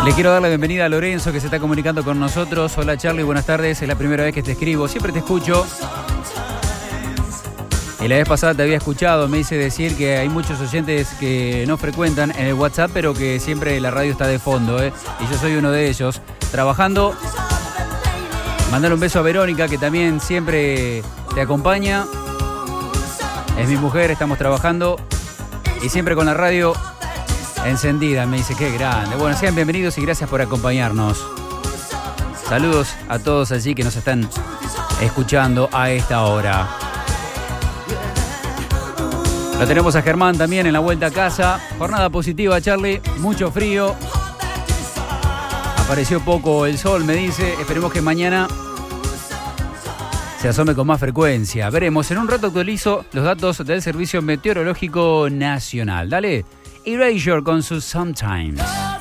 Le quiero dar la bienvenida a Lorenzo, que se está comunicando con nosotros. Hola Charlie, buenas tardes. Es la primera vez que te escribo. Siempre te escucho. Y la vez pasada te había escuchado. Me hice decir que hay muchos oyentes que no frecuentan en el WhatsApp, pero que siempre la radio está de fondo, ¿eh? Y yo soy uno de ellos. Trabajando. Mandar un beso a Verónica, que también siempre te acompaña. Es mi mujer, estamos trabajando. Y siempre con la radio encendida. Me dice, qué grande. Bueno, sean bienvenidos y gracias por acompañarnos. Saludos a todos allí que nos están escuchando a esta hora. Lo tenemos a Germán también en la vuelta a casa. Jornada positiva, Charlie. Mucho frío. Apareció poco el sol, me dice. Esperemos que mañana se asome con más frecuencia. Veremos. En un rato actualizo los datos del Servicio Meteorológico Nacional. Dale. Erasure con sus Sometimes.